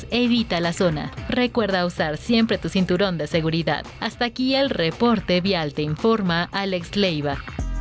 Amadeus evita la zona. Recuerda usar siempre tu cinturón de seguridad. Hasta aquí el reporte vial, te informa Alex Leiva.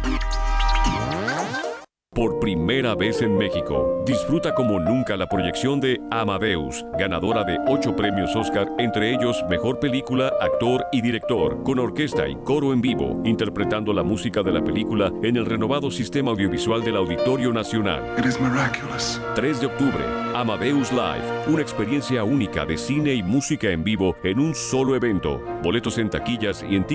Por primera vez en México, disfruta como nunca la proyección de Amadeus, ganadora de 8 premios Oscar, entre ellos Mejor Película, Actor y Director, con orquesta y coro en vivo, interpretando la música de la película en el renovado sistema audiovisual del Auditorio Nacional. It is miraculous. 3 de octubre, Amadeus Live, una experiencia única de cine y música en vivo en un solo evento. Boletos en taquillas y en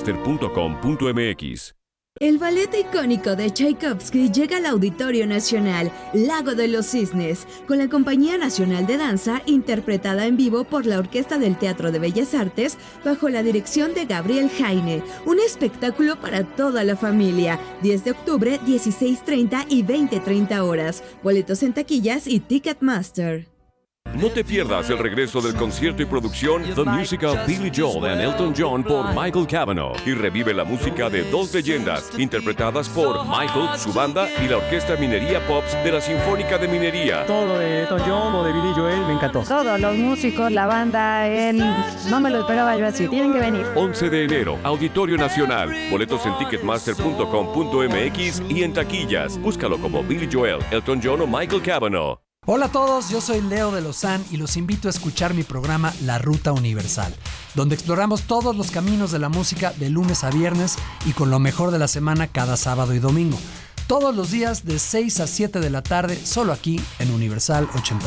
ticketmaster.com.mx. El ballet icónico de Tchaikovsky llega al Auditorio Nacional, Lago de los Cisnes, con la Compañía Nacional de Danza, interpretada en vivo por la Orquesta del Teatro de Bellas Artes, bajo la dirección de Gabriel Jaine. Un espectáculo para toda la familia. 10 de octubre, 16:30 y 20:30 horas. Boletos en taquillas y Ticketmaster. No te pierdas el regreso del concierto y producción The Musical Billy Joel and Elton John por Michael Cavanaugh y revive la música de 2 leyendas interpretadas por Michael, su banda y la Orquesta Minería Pops de la Sinfónica de Minería. Todo de Elton John o de Billy Joel me encantó. Todos los músicos, la banda, no me lo esperaba yo así. Tienen que venir. 11 de enero, Auditorio Nacional. Boletos en ticketmaster.com.mx y en taquillas. Búscalo como Billy Joel, Elton John o Michael Cavanaugh. Hola a todos, yo soy Leo de Lozán y los invito a escuchar mi programa La Ruta Universal, donde exploramos todos los caminos de la música de lunes a viernes y con lo mejor de la semana cada sábado y domingo. Todos los días de 6 a 7 de la tarde, solo aquí en Universal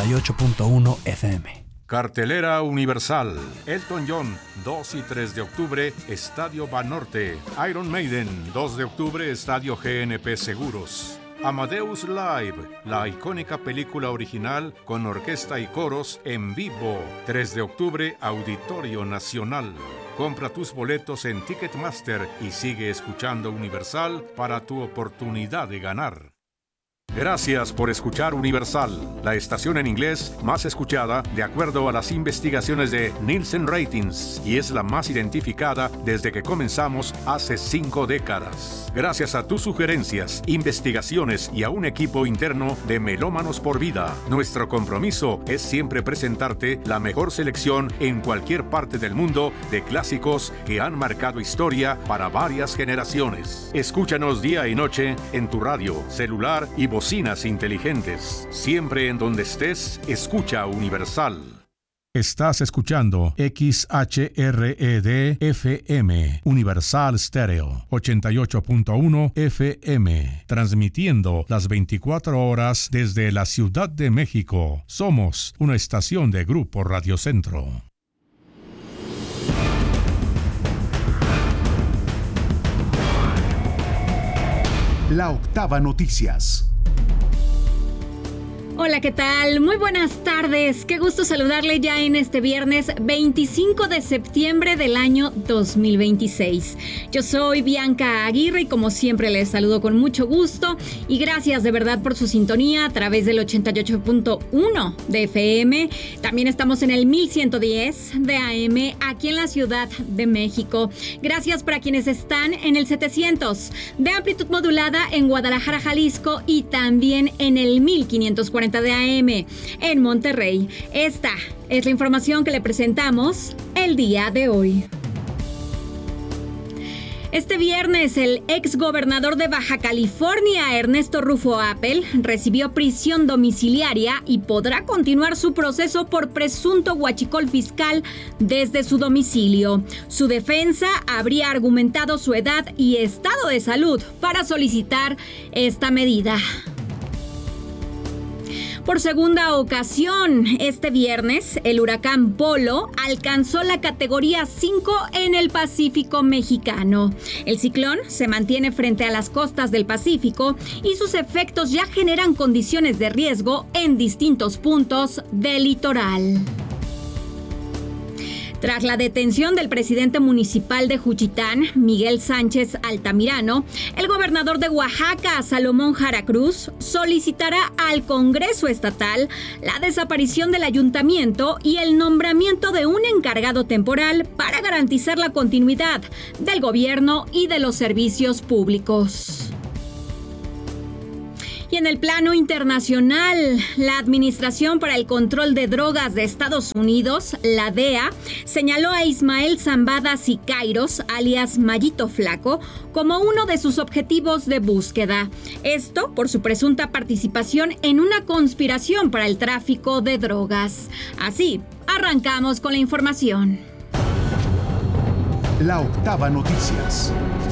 88.1 FM. Cartelera Universal. Elton John, 2 y 3 de octubre, Estadio Banorte. Iron Maiden, 2 de octubre, Estadio GNP Seguros. Amadeus Live, la icónica película original con orquesta y coros en vivo. 3 de octubre, Auditorio Nacional. Compra tus boletos en Ticketmaster y sigue escuchando Universal para tu oportunidad de ganar. Gracias por escuchar Universal, la estación en inglés más escuchada de acuerdo a las investigaciones de Nielsen Ratings y es la más identificada desde que comenzamos hace 5 décadas. Gracias a tus sugerencias, investigaciones y a un equipo interno de Melómanos por Vida, nuestro compromiso es siempre presentarte la mejor selección en cualquier parte del mundo de clásicos que han marcado historia para varias generaciones. Escúchanos día y noche en tu radio, celular y bocinas inteligentes. Siempre en donde estés, escucha Universal. Estás escuchando XHRED FM, Universal Stereo, 88.1 FM, transmitiendo las 24 horas desde la Ciudad de México. Somos una estación de Grupo Radio Centro. La Octava Noticias. Hola, ¿qué tal? Muy buenas tardes. Qué gusto saludarle ya en este viernes 25 de septiembre del año 2026. Yo soy Bianca Aguirre y como siempre les saludo con mucho gusto y gracias de verdad por su sintonía a través del 88.1 de FM. También estamos en el 1110 de AM aquí en la Ciudad de México. Gracias para quienes están en el 700 de amplitud modulada en Guadalajara, Jalisco y también en el 1540 de AM en Monterrey. Esta es la información que le presentamos el día de hoy. Este viernes, el exgobernador de Baja California, Ernesto Rufo Appel, recibió prisión domiciliaria y podrá continuar su proceso por presunto huachicol fiscal desde su domicilio. Su defensa habría argumentado su edad y estado de salud para solicitar esta medida. Por segunda ocasión, este viernes, el huracán Polo alcanzó la categoría 5 en el Pacífico mexicano. El ciclón se mantiene frente a las costas del Pacífico y sus efectos ya generan condiciones de riesgo en distintos puntos del litoral. Tras la detención del presidente municipal de Juchitán, Miguel Sánchez Altamirano, el gobernador de Oaxaca, Salomón Jara Cruz, solicitará al Congreso Estatal la desaparición del ayuntamiento y el nombramiento de un encargado temporal para garantizar la continuidad del gobierno y de los servicios públicos. Y en el plano internacional, la Administración para el Control de Drogas de Estados Unidos, la DEA, señaló a Ismael Zambada Siqueiros, alias Mayito Flaco, como uno de sus objetivos de búsqueda. Esto por su presunta participación en una conspiración para el tráfico de drogas. Así, arrancamos con la información. La Octava Noticias.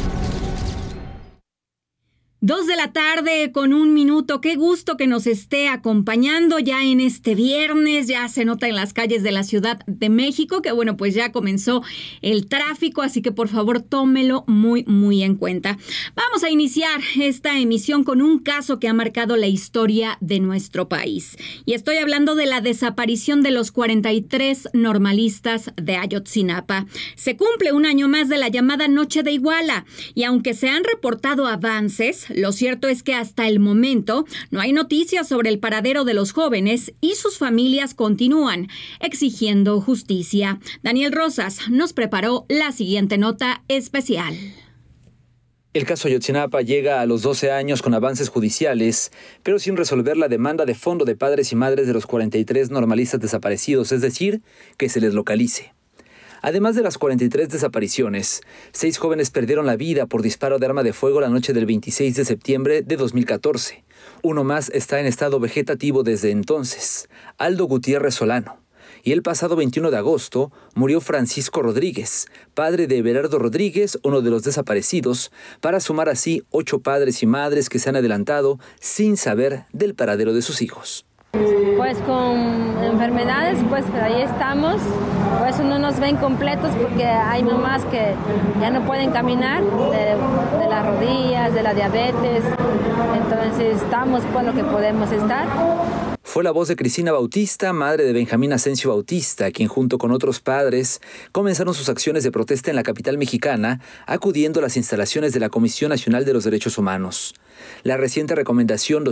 2:00 p.m. Qué gusto que nos esté acompañando ya en este viernes. Ya se nota en las calles de la Ciudad de México que, bueno, pues ya comenzó el tráfico, así que por favor tómelo muy, muy en cuenta. Vamos a iniciar esta emisión con un caso que ha marcado la historia de nuestro país. Y estoy hablando de la desaparición de los 43 normalistas de Ayotzinapa. Se cumple un año más de la llamada Noche de Iguala. Y aunque se han reportado avances, lo cierto es que hasta el momento no hay noticias sobre el paradero de los jóvenes y sus familias continúan exigiendo justicia. Daniel Rosas nos preparó la siguiente nota especial. El caso Ayotzinapa llega a los 12 años con avances judiciales, pero sin resolver la demanda de fondo de padres y madres de los 43 normalistas desaparecidos, es decir, que se les localice. Además de las 43 desapariciones, 6 jóvenes perdieron la vida por disparo de arma de fuego la noche del 26 de septiembre de 2014. Uno más está en estado vegetativo desde entonces, Aldo Gutiérrez Solano. Y el pasado 21 de agosto murió Francisco Rodríguez, padre de Everardo Rodríguez, uno de los desaparecidos, para sumar así 8 padres y madres que se han adelantado sin saber del paradero de sus hijos. Pues con enfermedades, pues ahí estamos, pues no nos ven completos porque hay mamás que ya no pueden caminar de las rodillas, de la diabetes, entonces estamos con lo que podemos estar. Fue la voz de Cristina Bautista, madre de Benjamín Asensio Bautista, quien junto con otros padres comenzaron sus acciones de protesta en la capital mexicana, acudiendo a las instalaciones de la Comisión Nacional de los Derechos Humanos. La reciente recomendación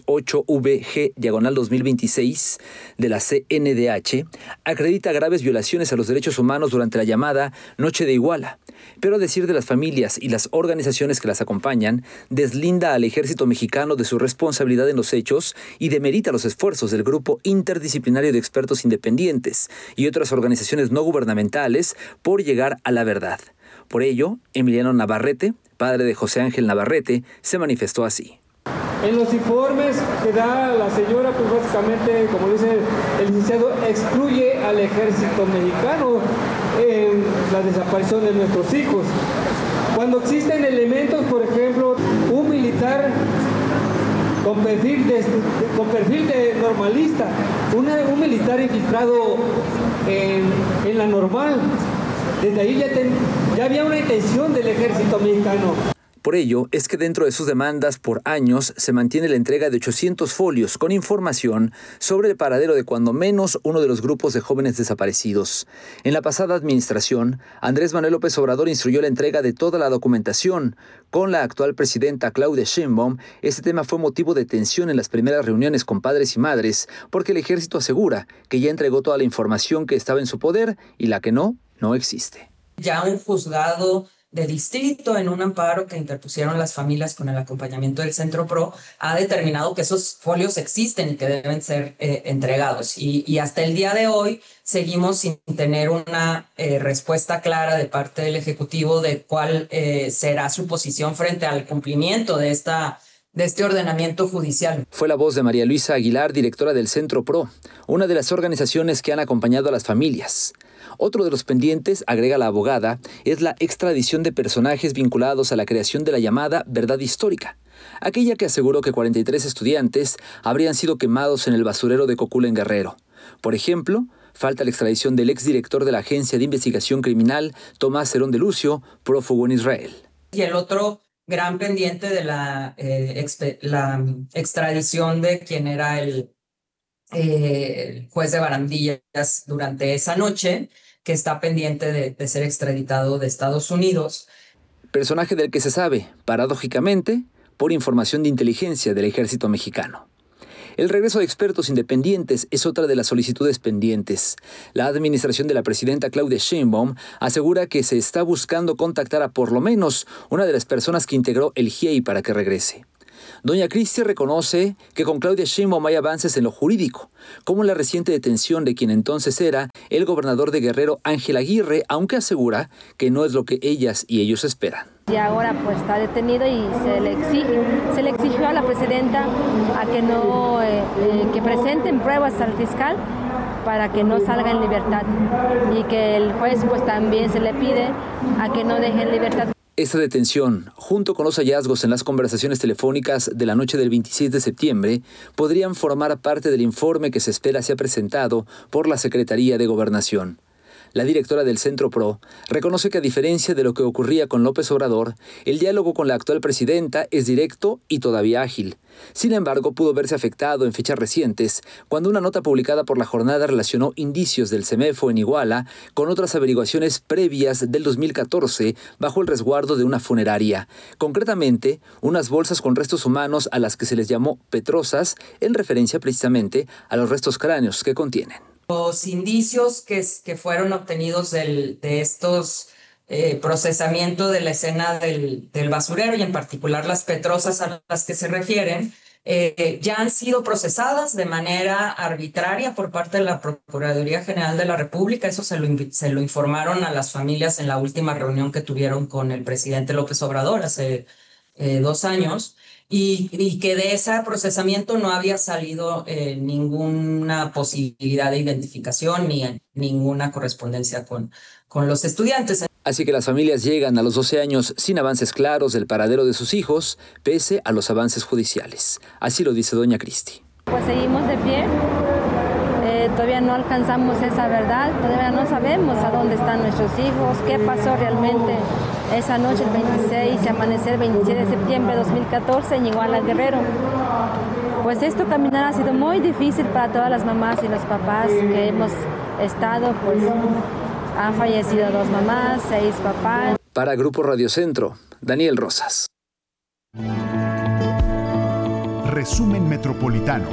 208-VG/2026 de la CNDH acredita graves violaciones a los derechos humanos durante la llamada Noche de Iguala, pero a decir de las familias y las organizaciones que las acompañan, deslinda al ejército mexicano de su responsabilidad en los hechos y demerita los esfuerzos del grupo interdisciplinario de expertos independientes y otras organizaciones no gubernamentales por llegar a la verdad. Por ello, Emiliano Navarrete, padre de José Ángel Navarrete, se manifestó así. En los informes que da la señora, pues básicamente, como dice el licenciado, excluye al ejército mexicano en la desaparición de nuestros hijos. Cuando existen elementos, por ejemplo, un militar con perfil de normalista, un militar infiltrado en la normal, desde ahí ya había una intención del ejército mexicano. Por ello, es que dentro de sus demandas por años se mantiene la entrega de 800 folios con información sobre el paradero de cuando menos uno de los grupos de jóvenes desaparecidos. En la pasada administración, Andrés Manuel López Obrador instruyó la entrega de toda la documentación. Con la actual presidenta Claudia Sheinbaum, este tema fue motivo de tensión en las primeras reuniones con padres y madres, porque el ejército asegura que ya entregó toda la información que estaba en su poder y la que no existe. Ya un juzgado de distrito en un amparo que interpusieron las familias con el acompañamiento del Centro PRO ha determinado que esos folios existen y que deben ser entregados. Y hasta el día de hoy seguimos sin tener una respuesta clara de parte del Ejecutivo de cuál será su posición frente al cumplimiento de este ordenamiento judicial. Fue la voz de María Luisa Aguilar, directora del Centro PRO, una de las organizaciones que han acompañado a las familias. Otro de los pendientes, agrega la abogada, es la extradición de personajes vinculados a la creación de la llamada verdad histórica, aquella que aseguró que 43 estudiantes habrían sido quemados en el basurero de Cocula en Guerrero. Por ejemplo, falta la extradición del exdirector de la Agencia de Investigación Criminal, Tomás Herón de Lucio, prófugo en Israel. Y el otro gran pendiente de la extradición de quien era el juez de Barandillas durante esa noche, que está pendiente de ser extraditado de Estados Unidos. Personaje del que se sabe, paradójicamente, por información de inteligencia del ejército mexicano. El regreso de expertos independientes es otra de las solicitudes pendientes. La administración de la presidenta Claudia Sheinbaum asegura que se está buscando contactar a por lo menos una de las personas que integró el GIEI para que regrese. Doña Cristi reconoce que con Claudia Sheinbaum hay avances en lo jurídico, como la reciente detención de quien entonces era el gobernador de Guerrero, Ángel Aguirre, aunque asegura que no es lo que ellas y ellos esperan. Y ahora pues está detenido y se le exigió a la presidenta a que no que presenten pruebas al fiscal para que no salga en libertad, y que el juez pues también se le pide a que no deje en libertad. Esta detención, junto con los hallazgos en las conversaciones telefónicas de la noche del 26 de septiembre, podrían formar parte del informe que se espera sea presentado por la Secretaría de Gobernación. La directora del Centro PRO reconoce que, a diferencia de lo que ocurría con López Obrador, el diálogo con la actual presidenta es directo y todavía ágil. Sin embargo, pudo verse afectado en fechas recientes, cuando una nota publicada por La Jornada relacionó indicios del CEMEFO en Iguala con otras averiguaciones previas del 2014 bajo el resguardo de una funeraria. Concretamente, unas bolsas con restos humanos a las que se les llamó petrosas, en referencia precisamente a los restos cráneos que contienen. Los indicios que fueron obtenidos de estos procesamiento de la escena del basurero, y en particular las petrosas a las que se refieren, ya han sido procesadas de manera arbitraria por parte de la Procuraduría General de la República. Eso se lo informaron a las familias en la última reunión que tuvieron con el presidente López Obrador hace 2 años. Y que de ese procesamiento no había salido ninguna posibilidad de identificación ni ninguna correspondencia con los estudiantes. Así que las familias llegan a los 12 años sin avances claros del paradero de sus hijos, pese a los avances judiciales. Así lo dice doña Cristi. Pues seguimos de pie. Todavía no alcanzamos esa verdad, todavía no sabemos a dónde están nuestros hijos, qué pasó realmente esa noche, el 26 y amanecer 27 de septiembre de 2014 en Iguala, Guerrero. Pues esto caminar ha sido muy difícil para todas las mamás y los papás que hemos estado, pues han fallecido 2 mamás, 6 papás. Para Grupo Radio Centro, Daniel Rosas. Resumen Metropolitano.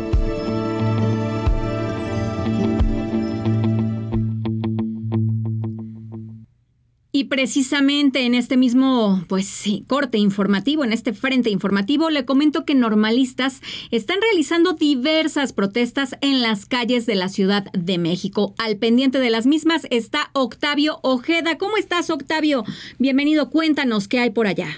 Y precisamente en este mismo corte informativo, en este frente informativo, le comento que normalistas están realizando diversas protestas en las calles de la Ciudad de México. Al pendiente de las mismas está Octavio Ojeda. ¿Cómo estás, Octavio? Bienvenido, cuéntanos qué hay por allá.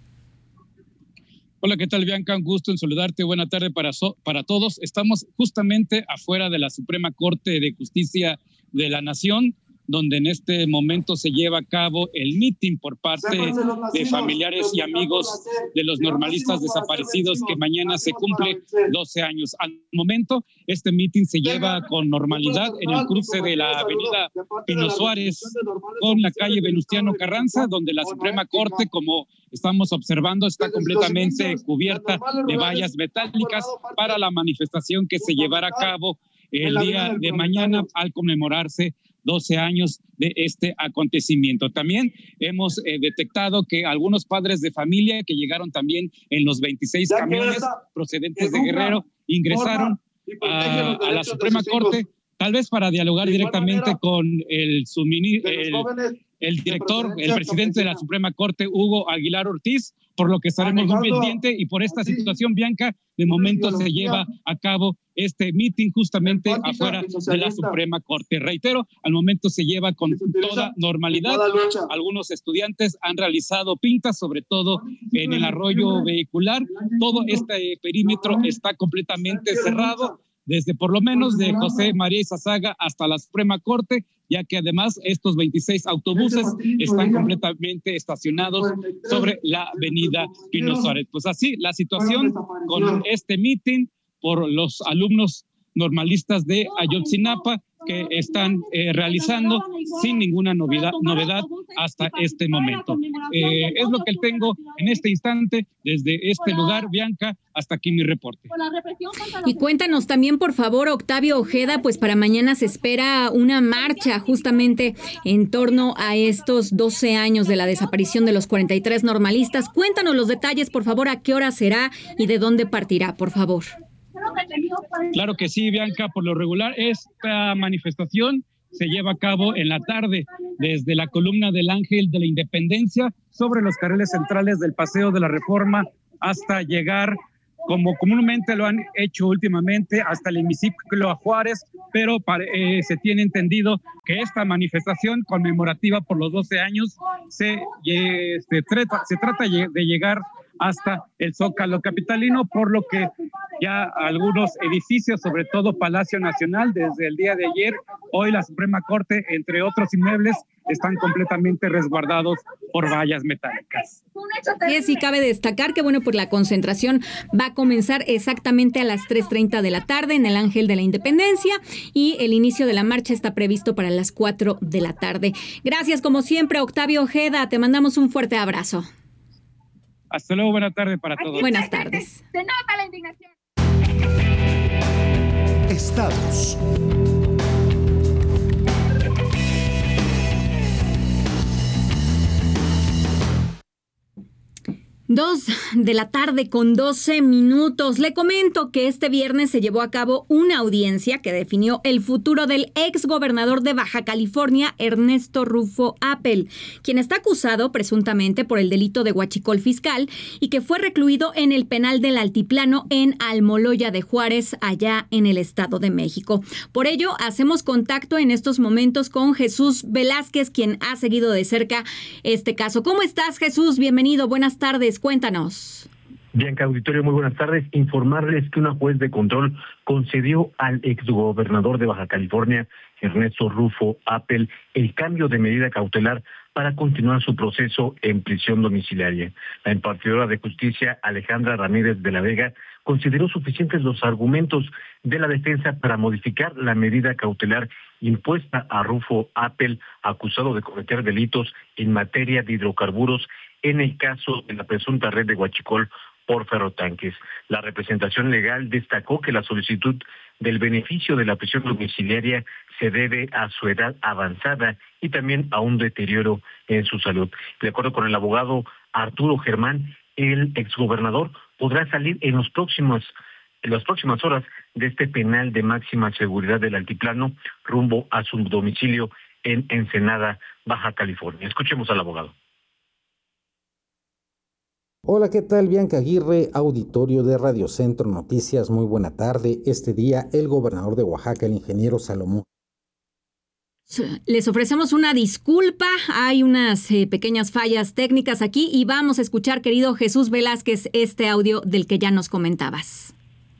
Hola, ¿qué tal, Bianca? Un gusto en saludarte. Buena tarde para todos. Estamos justamente afuera de la Suprema Corte de Justicia de la Nación, donde en este momento se lleva a cabo el mitin por parte de familiares y amigos de los normalistas desaparecidos, que mañana se cumple 12 años. Al momento, este mitin se lleva con normalidad en el cruce de la avenida Pino Suárez con la calle Venustiano Carranza, donde la Suprema Corte, como estamos observando, está completamente cubierta de vallas metálicas para la manifestación que se llevará a cabo el día de mañana al conmemorarse 12 años de este acontecimiento. También hemos detectado que algunos padres de familia que llegaron también en los 26 camiones procedentes de Guerrero ingresaron a la Suprema Corte, tal vez para dialogar directamente con el director, el presidente de la Suprema Corte, Hugo Aguilar Ortiz, por lo que estaremos muy pendientes, y por esta situación, Bianca, de momento se lleva a cabo este mitin justamente afuera de la Suprema Corte. Reitero, al momento se lleva con toda normalidad. Algunos estudiantes han realizado pintas, sobre todo en el arroyo vehicular. Todo este perímetro está completamente cerrado, desde por lo menos de José María Izazaga hasta la Suprema Corte, ya que además estos 26 autobuses están completamente estacionados sobre la avenida Pino Suárez. Pues así la situación con este mitin por los alumnos normalistas de Ayotzinapa, que están realizando sin ninguna novedad hasta este momento. Es lo que tengo en este instante desde este lugar, Bianca. Hasta aquí mi reporte. Y cuéntanos también, por favor, Octavio Ojeda, pues para mañana se espera una marcha justamente en torno a estos 12 años de la desaparición de los 43 normalistas. Cuéntanos los detalles, por favor, a qué hora será y de dónde partirá, por favor. Claro que sí, Bianca. Por lo regular, esta manifestación se lleva a cabo en la tarde desde la columna del Ángel de la Independencia sobre los carriles centrales del Paseo de la Reforma hasta llegar como comúnmente lo han hecho últimamente, hasta el hemiciclo a Juárez, pero se tiene entendido que esta manifestación conmemorativa por los 12 años se trata de llegar hasta el Zócalo capitalino, por lo que ya algunos edificios, sobre todo Palacio Nacional, desde el día de ayer, hoy la Suprema Corte, entre otros inmuebles, están completamente resguardados por vallas metálicas. Y sí, cabe destacar que pues la concentración va a comenzar exactamente a las 3:30 de la tarde en el Ángel de la Independencia y el inicio de la marcha está previsto para las 4 de la tarde. Gracias, como siempre, Octavio Ojeda, te mandamos un fuerte abrazo. Hasta luego, buena tarde para todos. Buenas tardes. Se nota la indignación. Estados. 2 de la tarde con 12 minutos. Le comento que este viernes se llevó a cabo una audiencia que definió el futuro del ex gobernador de Baja California, Ernesto Rufo Appel, quien está acusado presuntamente por el delito de huachicol fiscal y que fue recluido en el penal del Altiplano en Almoloya de Juárez, allá en el Estado de México. Por ello, hacemos contacto en estos momentos con Jesús Velázquez, quien ha seguido de cerca este caso. ¿Cómo estás, Jesús? Bienvenido, buenas tardes. Cuéntanos. Bianca, auditorio, muy buenas tardes. Informarles que una juez de control concedió al exgobernador de Baja California, Ernesto Rufo Appel, el cambio de medida cautelar para continuar su proceso en prisión domiciliaria. La impartidora de justicia, Alejandra Ramírez de la Vega, consideró suficientes los argumentos de la defensa para modificar la medida cautelar impuesta a Rufo Appel, acusado de cometer delitos en materia de hidrocarburos en el caso de la presunta red de huachicol por ferrotanques. La representación legal destacó que la solicitud del beneficio de la prisión domiciliaria se debe a su edad avanzada y también a un deterioro en su salud. De acuerdo con el abogado Arturo Germán, el exgobernador podrá salir en las próximas horas de este penal de máxima seguridad del Altiplano rumbo a su domicilio en Ensenada, Baja California. Escuchemos al abogado. Hola, ¿qué tal? Bianca Aguirre, auditorio de Radio Centro Noticias, muy buena tarde. Este día, el gobernador de Oaxaca, el ingeniero Salomón. Les ofrecemos una disculpa, hay unas pequeñas fallas técnicas aquí y vamos a escuchar, querido Jesús Velázquez, este audio del que ya nos comentabas.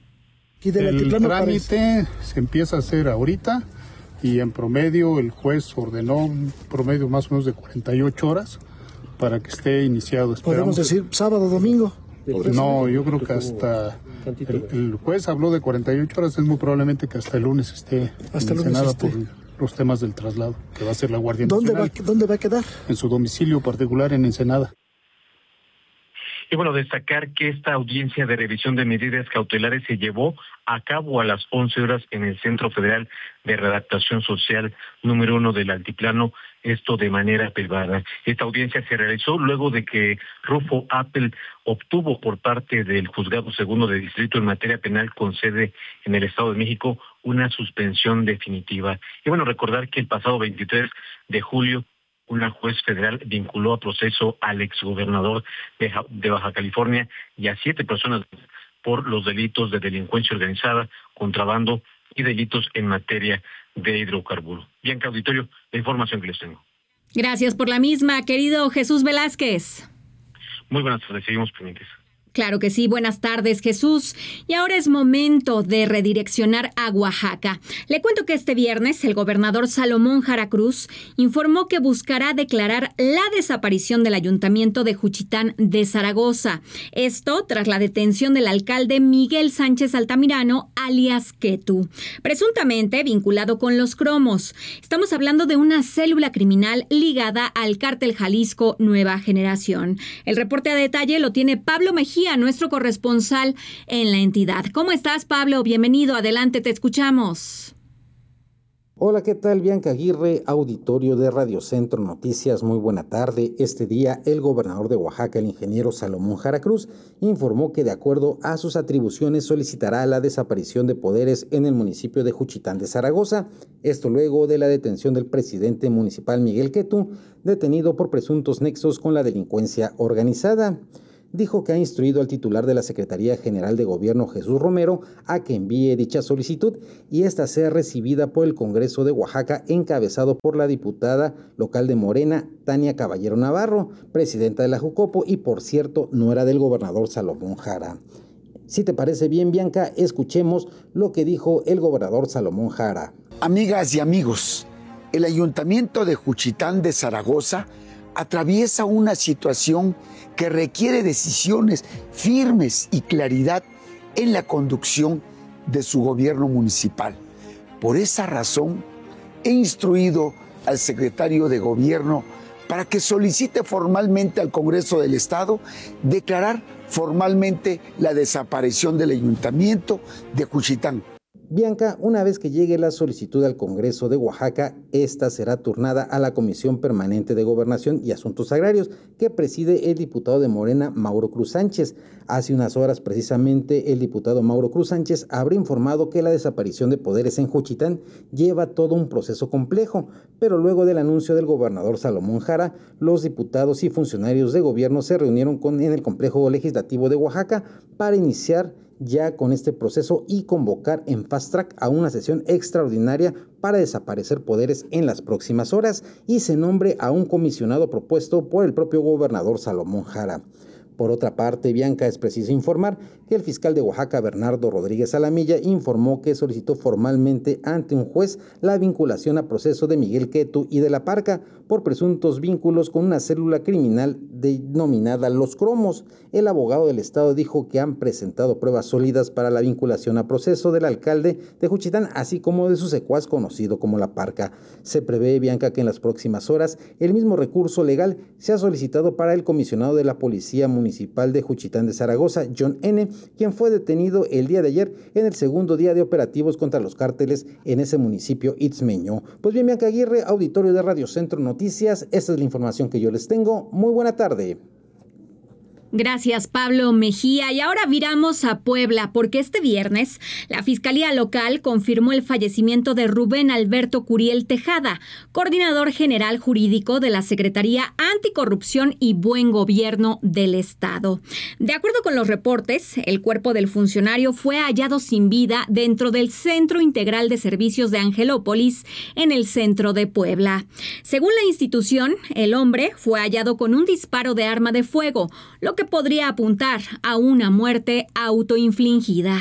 El trámite se empieza a hacer ahorita y en promedio el juez ordenó un promedio más o menos de 48 horas para que esté iniciado. ¿Podemos decir sábado, domingo? No, yo creo que hasta el juez habló de 48 horas, es muy probablemente que hasta el lunes esté iniciada por los temas del traslado, que va a ser la Guardia Nacional. ¿Dónde va a quedar? En su domicilio particular en Ensenada. Y bueno, destacar que esta audiencia de revisión de medidas cautelares se llevó a cabo a las 11 horas en el Centro Federal de Redactación Social número 1 del Altiplano, esto de manera privada. Esta audiencia se realizó luego de que Rufo Appel obtuvo por parte del Juzgado Segundo de Distrito en materia penal con sede en el Estado de México una suspensión definitiva. Y bueno, recordar que el pasado 23 de julio una juez federal vinculó a proceso al exgobernador de Baja California y a 7 personas por los delitos de delincuencia organizada, contrabando y delitos en materia de hidrocarburo. Bianca, auditorio, la información que les tengo. Gracias por la misma, querido Jesús Velázquez. Muy buenas tardes, seguimos pendientes. Claro que sí, buenas tardes, Jesús. Y ahora es momento de redireccionar a Oaxaca. Le cuento que este viernes el gobernador Salomón Jara Cruz informó que buscará declarar la desaparición del ayuntamiento de Juchitán de Zaragoza. Esto tras la detención del alcalde Miguel Sánchez Altamirano, alias Ketu, presuntamente vinculado con los cromos. Estamos hablando de una célula criminal ligada al cártel Jalisco Nueva Generación. El reporte a detalle lo tiene Pablo Mejía, nuestro corresponsal en la entidad. ¿Cómo estás, Pablo? Bienvenido, adelante, te escuchamos. Hola, ¿qué tal? Bianca Aguirre, auditorio de Radio Centro Noticias, muy buena tarde. Este día, el gobernador de Oaxaca, el ingeniero Salomón Jara Cruz, informó que de acuerdo a sus atribuciones solicitará la desaparición de poderes en el municipio de Juchitán de Zaragoza. Esto luego de la detención del presidente municipal Miguel Ketu, detenido por presuntos nexos con la delincuencia organizada. dijo que ha instruido al titular de la Secretaría General de Gobierno, Jesús Romero, a que envíe dicha solicitud y esta sea recibida por el Congreso de Oaxaca, encabezado por la diputada local de Morena, Tania Caballero Navarro, presidenta de la Jucopo, y por cierto no era del gobernador Salomón Jara. Si te parece bien, Bianca, escuchemos lo que dijo el gobernador Salomón Jara. Amigas y amigos, el Ayuntamiento de Juchitán de Zaragoza atraviesa una situación que requiere decisiones firmes y claridad en la conducción de su gobierno municipal. Por esa razón, he instruido al secretario de Gobierno para que solicite formalmente al Congreso del Estado declarar formalmente la desaparición del Ayuntamiento de Juchitán. Bianca, una vez que llegue la solicitud al Congreso de Oaxaca, esta será turnada a la Comisión Permanente de Gobernación y Asuntos Agrarios, que preside el diputado de Morena, Mauro Cruz Sánchez. Hace unas horas, precisamente, el diputado Mauro Cruz Sánchez habría informado que la desaparición de poderes en Juchitán lleva todo un proceso complejo, pero luego del anuncio del gobernador Salomón Jara, los diputados y funcionarios de gobierno se reunieron en el Complejo Legislativo de Oaxaca para iniciar ya con este proceso y convocar en fast track a una sesión extraordinaria para desaparecer poderes en las próximas horas y se nombre a un comisionado propuesto por el propio gobernador Salomón Jara. Por otra parte, Bianca, es preciso informar que el fiscal de Oaxaca, Bernardo Rodríguez Alamilla, informó que solicitó formalmente ante un juez la vinculación a proceso de Miguel Quetu y de la Parca por presuntos vínculos con una célula criminal denominada Los Cromos. El abogado del Estado dijo que han presentado pruebas sólidas para la vinculación a proceso del alcalde de Juchitán, así como de su secuaz conocido como La Parca. Se prevé, Bianca, que en las próximas horas el mismo recurso legal sea solicitado para el comisionado de la Policía Municipal de Juchitán de Zaragoza, John N., quien fue detenido el día de ayer en el segundo día de operativos contra los cárteles en ese municipio itzmeño. Pues bien, Bianca Aguirre, auditorio de Radio Centro Noticias, esta es la información que yo les tengo. Muy buena tarde. Gracias, Pablo Mejía. Y ahora viramos a Puebla, porque este viernes la Fiscalía Local confirmó el fallecimiento de Rubén Alberto Curiel Tejada, coordinador general jurídico de la Secretaría Anticorrupción y Buen Gobierno del Estado. De acuerdo con los reportes, el cuerpo del funcionario fue hallado sin vida dentro del Centro Integral de Servicios de Angelópolis, en el centro de Puebla. Según la institución, el hombre fue hallado con un disparo de arma de fuego, lo que podría apuntar a una muerte autoinfligida.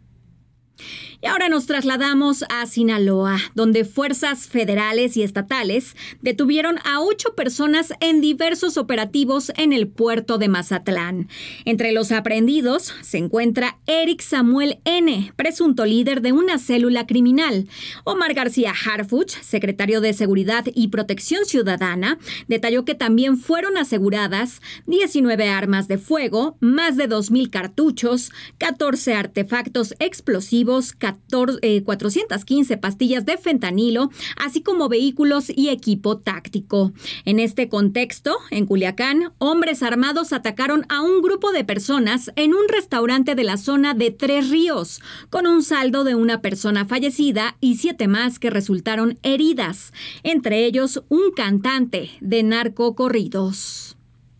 Y ahora nos trasladamos a Sinaloa, donde fuerzas federales y estatales detuvieron a 8 personas en diversos operativos en el puerto de Mazatlán. Entre los aprehendidos se encuentra Eric Samuel N., presunto líder de una célula criminal. Omar García Harfuch, secretario de Seguridad y Protección Ciudadana, detalló que también fueron aseguradas 19 armas de fuego, más de 2,000 cartuchos, 14 artefactos explosivos, 415 pastillas de fentanilo, así como vehículos y equipo táctico. En este contexto, en Culiacán, hombres armados atacaron a un grupo de personas en un restaurante de la zona de Tres Ríos, con un saldo de una persona fallecida y 7 más que resultaron heridas, entre ellos un cantante de narcocorridos.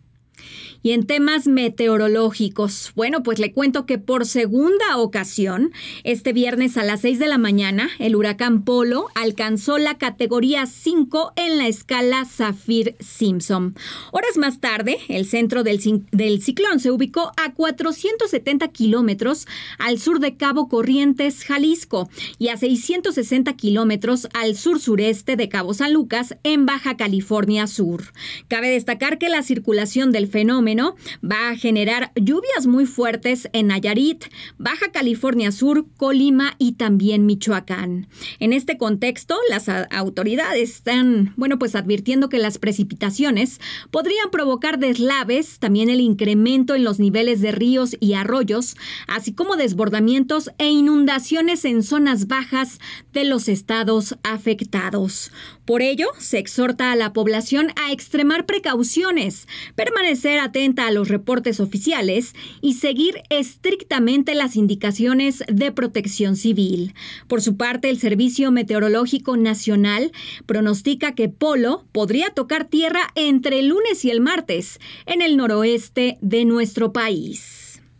Y en temas meteorológicos, bueno, pues le cuento que por segunda ocasión, este viernes a las 6 de la mañana, el huracán Polo alcanzó la categoría 5 en la escala Saffir-Simpson. Horas más tarde, el centro del ciclón se ubicó a 470 kilómetros al sur de Cabo Corrientes, Jalisco, y a 660 kilómetros al sur-sureste de Cabo San Lucas, en Baja California Sur. Cabe destacar que la circulación del fenómeno va a generar lluvias muy fuertes en Nayarit, Baja California Sur, Colima y también Michoacán. En este contexto, las autoridades están, pues advirtiendo que las precipitaciones podrían provocar deslaves, también el incremento en los niveles de ríos y arroyos, así como desbordamientos e inundaciones en zonas bajas de los estados afectados. Por ello, se exhorta a la población a extremar precauciones, permanecer atentos atenta a los reportes oficiales y seguir estrictamente las indicaciones de Protección Civil. Por su parte, el Servicio Meteorológico Nacional pronostica que Polo podría tocar tierra entre el lunes y el martes en el noroeste de nuestro país.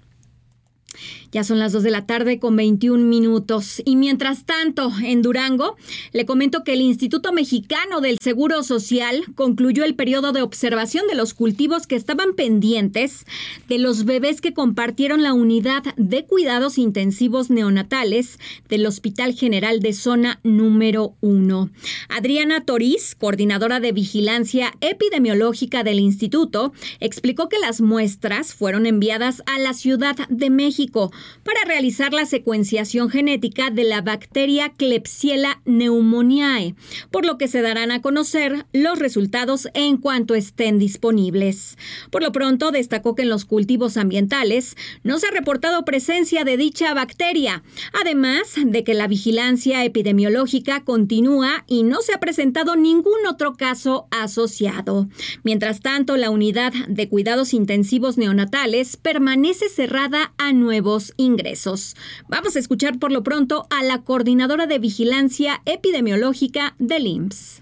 Ya son las 2 de la tarde con 21 minutos. Y mientras tanto, en Durango, le comento que el Instituto Mexicano del Seguro Social concluyó el periodo de observación de los cultivos que estaban pendientes de los bebés que compartieron la unidad de cuidados intensivos neonatales del Hospital General de Zona número 1. Adriana Toriz, coordinadora de vigilancia epidemiológica del instituto, explicó que las muestras fueron enviadas a la Ciudad de México para realizar la secuenciación genética de la bacteria Klebsiella pneumoniae, por lo que se darán a conocer los resultados en cuanto estén disponibles. Por lo pronto, destacó que en los cultivos ambientales no se ha reportado presencia de dicha bacteria, además de que la vigilancia epidemiológica continúa y no se ha presentado ningún otro caso asociado. Mientras tanto, la unidad de cuidados intensivos neonatales permanece cerrada a nuevos ingresos. Vamos a escuchar por lo pronto a la coordinadora de vigilancia epidemiológica del IMSS.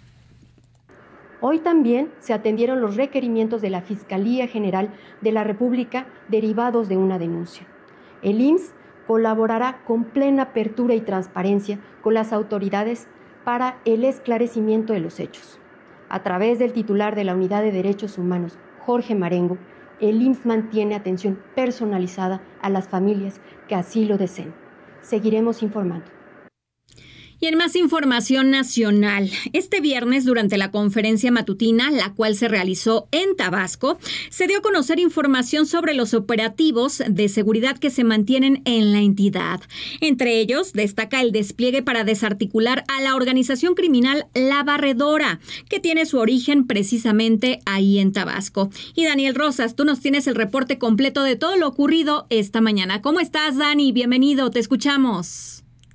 Hoy también se atendieron los requerimientos de la Fiscalía General de la República derivados de una denuncia. El IMSS colaborará con plena apertura y transparencia con las autoridades para el esclarecimiento de los hechos. A través del titular de la Unidad de Derechos Humanos, Jorge Marengo, el IMSS mantiene atención personalizada a las familias que así lo deseen. Seguiremos informando. Y en más información nacional, este viernes durante la conferencia matutina, la cual se realizó en Tabasco, se dio a conocer información sobre los operativos de seguridad que se mantienen en la entidad. Entre ellos, destaca el despliegue para desarticular a la organización criminal La Barredora, que tiene su origen precisamente ahí en Tabasco. Y Daniel Rosas, tú nos tienes el reporte completo de todo lo ocurrido esta mañana. ¿Cómo estás, Dani? Bienvenido, te escuchamos.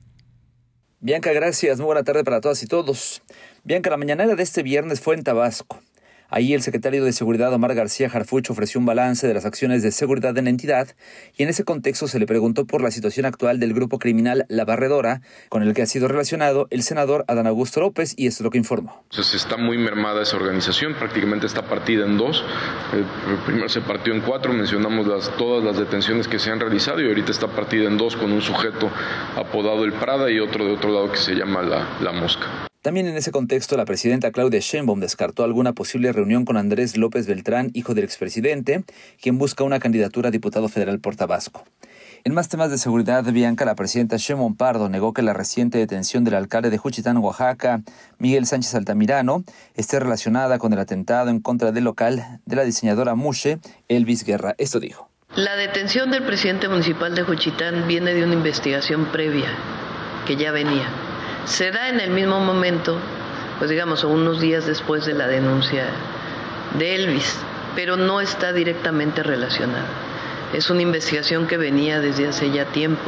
Bianca, gracias. Muy buena tarde para todas y todos. Bianca, la mañanera de este viernes fue en Tabasco. Ahí el secretario de Seguridad, Omar García Harfuch, ofreció un balance de las acciones de seguridad en la entidad y en ese contexto se le preguntó por la situación actual del grupo criminal La Barredora, con el que ha sido relacionado el senador Adán Augusto López, y esto es lo que informó. Entonces está muy mermada esa organización, prácticamente está partida en dos. Primero se partió en 4, mencionamos todas las detenciones que se han realizado y ahorita está partida en 2 con un sujeto apodado El Prada y otro de otro lado que se llama La Mosca. También en ese contexto, la presidenta Claudia Sheinbaum descartó alguna posible reunión con Andrés López Beltrán, hijo del expresidente, quien busca una candidatura a diputado federal por Tabasco. En más temas de seguridad, Bianca, la presidenta Sheinbaum Pardo negó que la reciente detención del alcalde de Juchitán, Oaxaca, Miguel Sánchez Altamirano, esté relacionada con el atentado en contra del local de la diseñadora Mushe, Elvis Guerra. Esto dijo. La detención del presidente municipal de Juchitán viene de una investigación previa que ya venía. Se da en el mismo momento, pues digamos, unos días después de la denuncia de Elvis, pero no está directamente relacionada. Es una investigación que venía desde hace ya tiempo,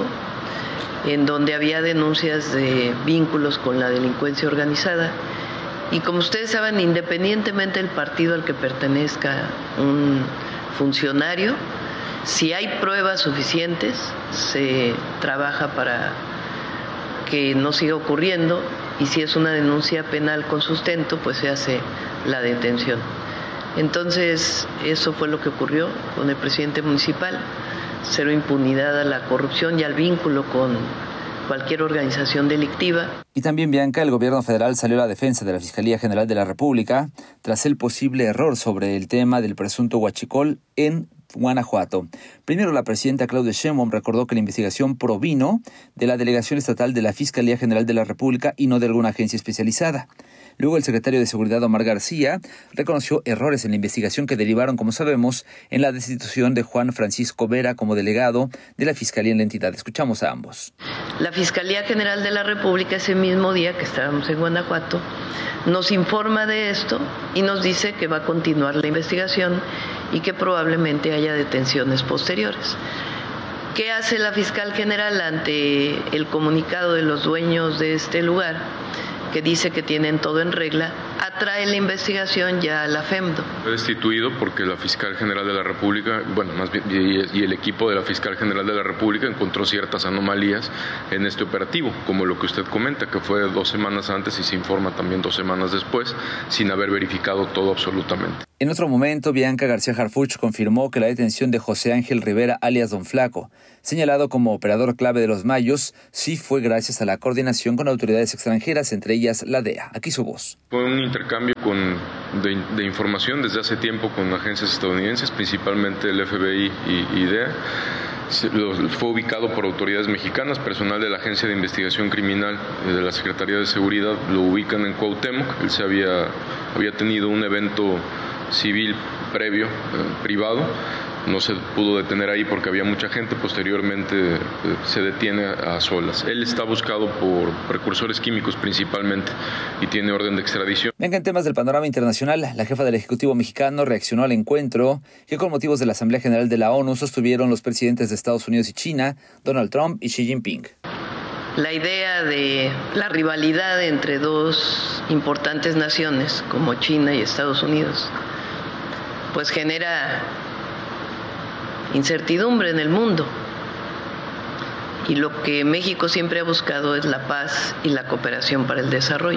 en donde había denuncias de vínculos con la delincuencia organizada. Y como ustedes saben, independientemente del partido al que pertenezca un funcionario, si hay pruebas suficientes, se trabaja para que no siga ocurriendo, y si es una denuncia penal con sustento, pues se hace la detención. Entonces, eso fue lo que ocurrió con el presidente municipal, cero impunidad a la corrupción y al vínculo con cualquier organización delictiva. Y también, Bianca, el gobierno federal salió a la defensa de la Fiscalía General de la República tras el posible error sobre el tema del presunto huachicol en Guanajuato. Primero, la presidenta Claudia Sheinbaum recordó que la investigación provino de la Delegación Estatal de la Fiscalía General de la República y no de alguna agencia especializada. Luego, el secretario de Seguridad, Omar García, reconoció errores en la investigación que derivaron, como sabemos, en la destitución de Juan Francisco Vera como delegado de la Fiscalía en la entidad. Escuchamos a ambos. La Fiscalía General de la República, ese mismo día que estábamos en Guanajuato, nos informa de esto y nos dice que va a continuar la investigación y que probablemente haya detenciones posteriores. ¿Qué hace la fiscal general ante el comunicado de los dueños de este lugar, que dice que tienen todo en regla? atrae la investigación ya a la FEMDO. Fue destituido porque la fiscal general de la República, más bien, y el equipo de la fiscal general de la República encontró ciertas anomalías en este operativo, como lo que usted comenta, que fue 2 semanas antes y se informa también 2 semanas después, sin haber verificado todo absolutamente. En otro momento, Bianca García Harfuch confirmó que la detención de José Ángel Rivera, alias Don Flaco, señalado como operador clave de los Mayos, sí fue gracias a la coordinación con autoridades extranjeras, entre ellas la DEA. Aquí su voz. Fue un intercambio de información desde hace tiempo con agencias estadounidenses, principalmente el FBI y DEA. Fue ubicado por autoridades mexicanas, personal de la Agencia de Investigación Criminal de la Secretaría de Seguridad lo ubican en Cuauhtémoc. Él había tenido un evento civil previo, privado. No se pudo detener ahí porque había mucha gente. Posteriormente se detiene a solas. Él está buscado por precursores químicos principalmente y tiene orden de extradición. Venga, en temas del panorama internacional, la jefa del Ejecutivo mexicano reaccionó al encuentro que con motivos de la Asamblea General de la ONU sostuvieron los presidentes de Estados Unidos y China, Donald Trump y Xi Jinping. La idea de la rivalidad entre dos importantes naciones como China y Estados Unidos pues genera incertidumbre en el mundo. Y lo que México siempre ha buscado es la paz y la cooperación para el desarrollo.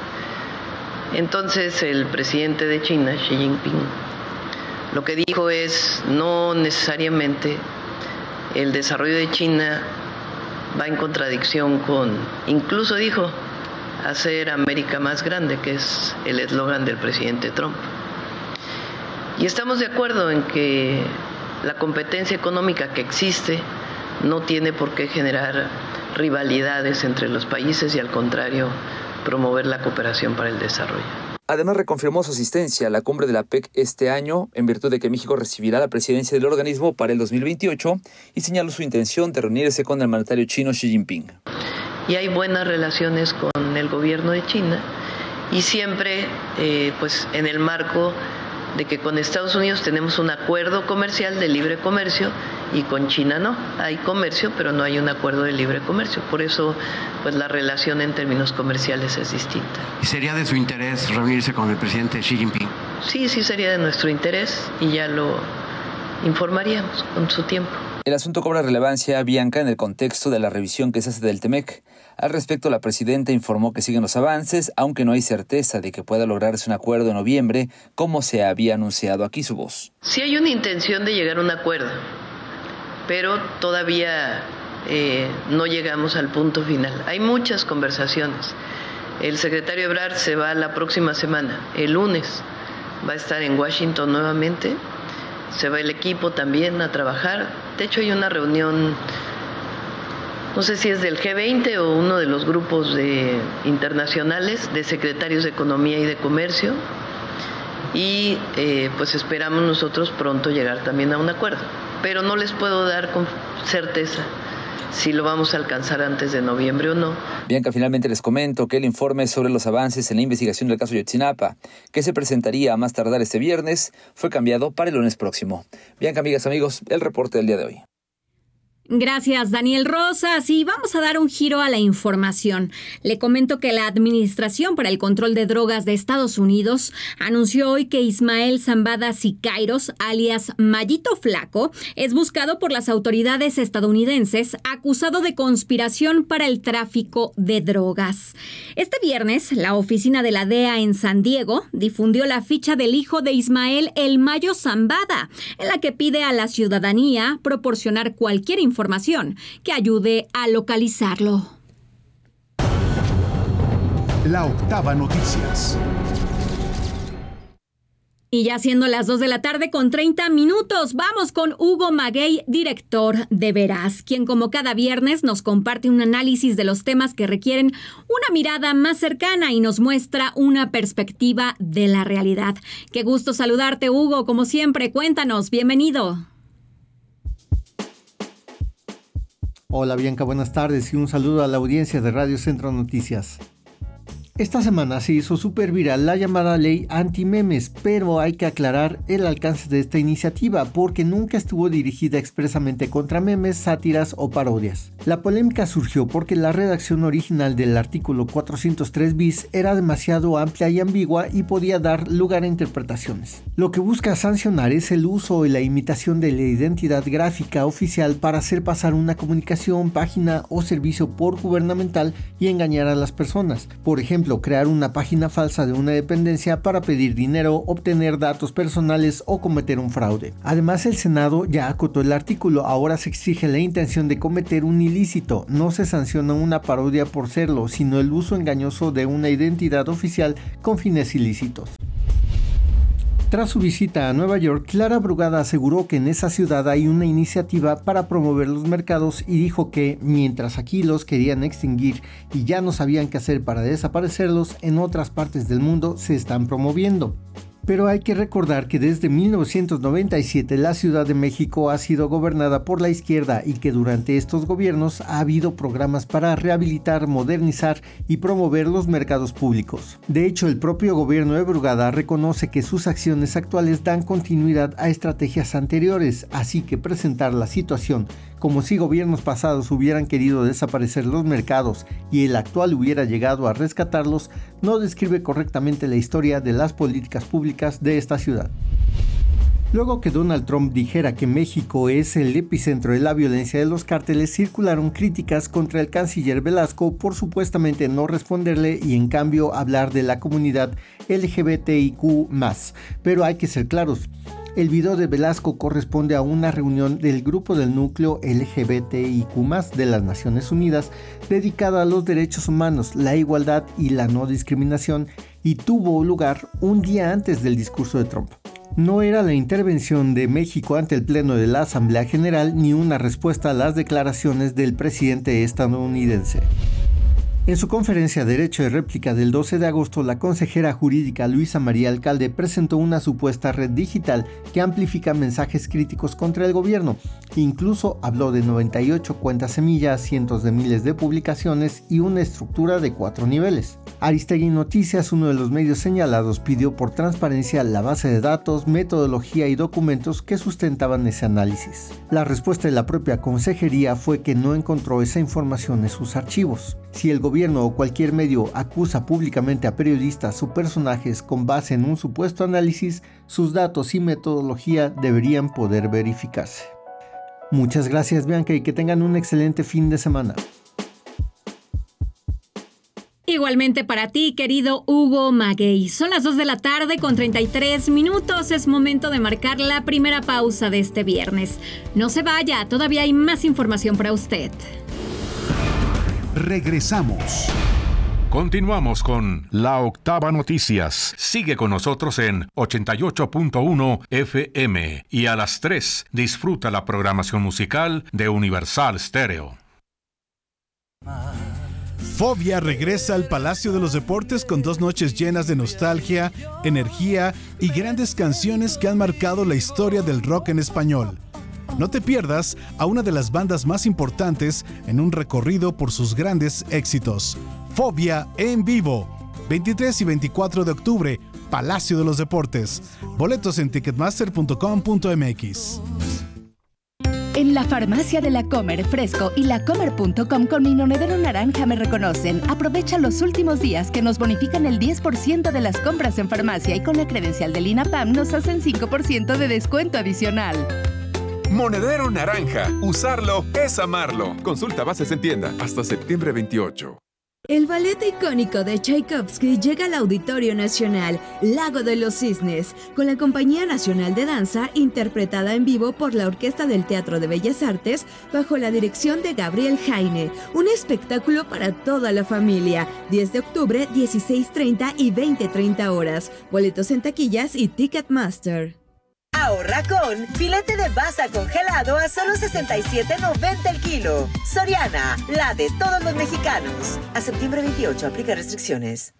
Entonces el presidente de China, Xi Jinping, lo que dijo es no necesariamente el desarrollo de China va en contradicción con, incluso dijo, hacer América más grande, que es el eslogan del presidente Trump. Y estamos de acuerdo en que la competencia económica que existe no tiene por qué generar rivalidades entre los países y al contrario, promover la cooperación para el desarrollo. Además, reconfirmó su asistencia a la cumbre de la PEC este año, en virtud de que México recibirá la presidencia del organismo para el 2028, y señaló su intención de reunirse con el mandatario chino Xi Jinping. Y hay buenas relaciones con el gobierno de China y siempre pues en el marco de que con Estados Unidos tenemos un acuerdo comercial de libre comercio y con China no. Hay comercio, pero no hay un acuerdo de libre comercio. Por eso, pues la relación en términos comerciales es distinta. ¿Y sería de su interés reunirse con el presidente Xi Jinping? Sí sería de nuestro interés y ya lo informaríamos con su tiempo. El asunto cobra relevancia, Bianca, en el contexto de la revisión que se hace del TEMEC. Al respecto, la presidenta informó que siguen los avances, aunque no hay certeza de que pueda lograrse un acuerdo en noviembre, como se había anunciado. Aquí su voz. Sí hay una intención de llegar a un acuerdo, pero todavía no llegamos al punto final. Hay muchas conversaciones. El secretario Ebrard se va la próxima semana, el lunes. Va a estar en Washington nuevamente. Se va el equipo también a trabajar. De hecho, hay una reunión, no sé si es del G20 o uno de los grupos internacionales de secretarios de Economía y de Comercio. Y pues esperamos nosotros pronto llegar también a un acuerdo. Pero no les puedo dar con certeza si lo vamos a alcanzar antes de noviembre o no. Bianca, finalmente les comento que el informe sobre los avances en la investigación del caso Ayotzinapa, que se presentaría a más tardar este viernes, fue cambiado para el lunes próximo. Bianca, amigas, amigos, el reporte del día de hoy. Gracias, Daniel Rosas. Y vamos a dar un giro a la información. Le comento que la Administración para el Control de Drogas de Estados Unidos anunció hoy que Ismael Zambada Siqueiros, alias Mayito Flaco, es buscado por las autoridades estadounidenses acusado de conspiración para el tráfico de drogas. Este viernes, la oficina de la DEA en San Diego difundió la ficha del hijo de Ismael, El Mayo Zambada, en la que pide a la ciudadanía proporcionar cualquier información que ayude a localizarlo. La Octava Noticias. Y ya siendo las 2 de la tarde con 30 minutos, vamos con Hugo Maguey, director de Veraz, quien como cada viernes nos comparte un análisis de los temas que requieren una mirada más cercana y nos muestra una perspectiva de la realidad. Qué gusto saludarte, Hugo, como siempre, cuéntanos, bienvenido. Hola Bianca, buenas tardes y un saludo a la audiencia de Radio Centro Noticias. Esta semana se hizo súper viral la llamada ley anti-memes, pero hay que aclarar el alcance de esta iniciativa porque nunca estuvo dirigida expresamente contra memes, sátiras o parodias. La polémica surgió porque la redacción original del artículo 403 bis era demasiado amplia y ambigua y podía dar lugar a interpretaciones. Lo que busca sancionar es el uso y la imitación de la identidad gráfica oficial para hacer pasar una comunicación, página o servicio por gubernamental y engañar a las personas. Por ejemplo, crear una página falsa de una dependencia para pedir dinero, obtener datos personales o cometer un fraude. Además, el Senado ya acotó el artículo. Ahora se exige la intención de cometer un ilícito. No se sanciona una parodia por serlo, sino el uso engañoso de una identidad oficial con fines ilícitos. Tras su visita a Nueva York, Clara Brugada aseguró que en esa ciudad hay una iniciativa para promover los mercados y dijo que, mientras aquí los querían extinguir y ya no sabían qué hacer para desaparecerlos, en otras partes del mundo se están promoviendo. Pero hay que recordar que desde 1997 la Ciudad de México ha sido gobernada por la izquierda y que durante estos gobiernos ha habido programas para rehabilitar, modernizar y promover los mercados públicos. De hecho, el propio gobierno de Brugada reconoce que sus acciones actuales dan continuidad a estrategias anteriores, así que presentar la situación como si gobiernos pasados hubieran querido desaparecer los mercados y el actual hubiera llegado a rescatarlos, no describe correctamente la historia de las políticas públicas de esta ciudad. Luego que Donald Trump dijera que México es el epicentro de la violencia de los cárteles, circularon críticas contra el canciller Velasco por supuestamente no responderle y en cambio hablar de la comunidad LGBTIQ+. Pero hay que ser claros. El video de Velasco corresponde a una reunión del grupo del núcleo LGBTIQ+, de las Naciones Unidas, dedicada a los derechos humanos, la igualdad y la no discriminación, y tuvo lugar un día antes del discurso de Trump. No era la intervención de México ante el Pleno de la Asamblea General ni una respuesta a las declaraciones del presidente estadounidense. En su conferencia de derecho de réplica del 12 de agosto, la consejera jurídica Luisa María Alcalde presentó una supuesta red digital que amplifica mensajes críticos contra el gobierno. Incluso habló de 98 cuentas semillas, cientos de miles de publicaciones y una estructura de 4 niveles. Aristegui Noticias, uno de los medios señalados, pidió por transparencia la base de datos, metodología y documentos que sustentaban ese análisis. La respuesta de la propia consejería fue que no encontró esa información en sus archivos. Si el gobierno o cualquier medio acusa públicamente a periodistas o personajes con base en un supuesto análisis, sus datos y metodología deberían poder verificarse. Muchas gracias, Bianca, y que tengan un excelente fin de semana. Igualmente para ti, querido Hugo Maguey. Son las 2 de la tarde con 33 minutos. Es momento de marcar la primera pausa de este viernes. No se vaya, todavía hay más información para usted. Regresamos. Continuamos con La Octava Noticias. Sigue con nosotros en 88.1 FM y a las 3 disfruta la programación musical de Universal Stereo. Fobia regresa al Palacio de los Deportes con 2 noches llenas de nostalgia, energía y grandes canciones que han marcado la historia del rock en español. No te pierdas a una de las bandas más importantes en un recorrido por sus grandes éxitos. Fobia en vivo, 23 y 24 de octubre, Palacio de los Deportes. Boletos en ticketmaster.com.mx. En la farmacia de La Comer, Fresco y lacomer.com con mi monedero naranja me reconocen. Aprovecha los últimos días que nos bonifican el 10% de las compras en farmacia y con la credencial del INAPAM nos hacen 5% de descuento adicional. Monedero naranja. Usarlo es amarlo. Consulta bases en tienda hasta septiembre 28. El ballet icónico de Tchaikovsky llega al Auditorio Nacional Lago de los Cisnes, con la Compañía Nacional de Danza interpretada en vivo por la Orquesta del Teatro de Bellas Artes bajo la dirección de Gabriel Jaine. Un espectáculo para toda la familia. 10 de octubre, 16:30 y 20:30 horas. Boletos en taquillas y Ticketmaster. Ahorra con filete de basa congelado a solo $67.90 el kilo. Soriana, la de todos los mexicanos. A septiembre 28, aplica restricciones.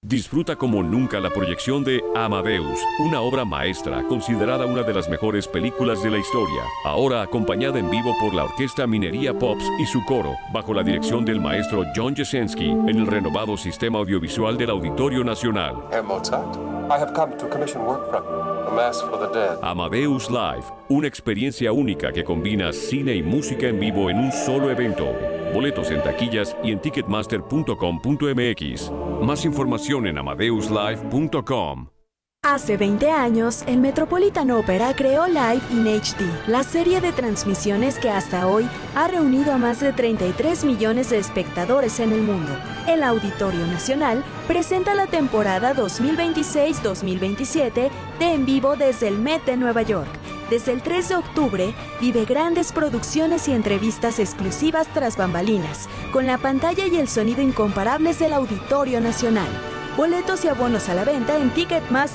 Disfruta como nunca la proyección de Amadeus, una obra maestra considerada una de las mejores películas de la historia, ahora acompañada en vivo por la Orquesta Minería Pops y su coro, bajo la dirección del maestro John Jasenski, en el renovado sistema audiovisual del Auditorio Nacional. Herr Mozart, I have come to commission work from you, A Mass for the Dead. Amadeus Live, una experiencia única que combina cine y música en vivo en un solo evento. Boletos en taquillas y en ticketmaster.com.mx. Más información en amadeuslive.com. Hace 20 años, el Metropolitan Opera creó Live in HD, la serie de transmisiones que hasta hoy ha reunido a más de 33 millones de espectadores en el mundo. El Auditorio Nacional presenta la temporada 2026-2027 de En Vivo desde el Met de Nueva York. Desde el 3 de octubre, vive grandes producciones y entrevistas exclusivas tras bambalinas, con la pantalla y el sonido incomparables del Auditorio Nacional. Boletos y abonos a la venta en Ticketmaster